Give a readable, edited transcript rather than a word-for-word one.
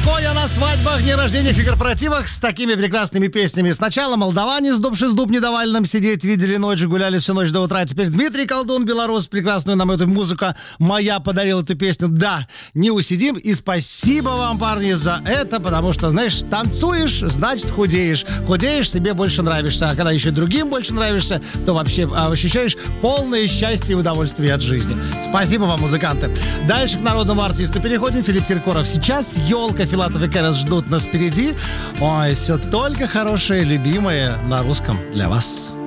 Такое на свадьбах, дне рождениях и корпоративах с такими прекрасными песнями. Сначала молдаване, сдувши с дуб, не давали нам сидеть, видели ночь, гуляли всю ночь до утра. Теперь Дмитрий Колдун, белорус, прекрасную нам эту музыку моя подарил эту песню. Да, не усидим. И спасибо вам, парни, за это, потому что, знаешь, танцуешь, значит худеешь. Худеешь, себе больше нравишься. А когда еще другим больше нравишься, то вообще ощущаешь полное счастье и удовольствие от жизни. Спасибо вам, музыканты. Дальше к народному артисту переходим. Филипп Киркоров. Сейчас елка, Филатов и Кэрос ждут нас впереди. Ой, все только хорошее, любимое на русском для вас.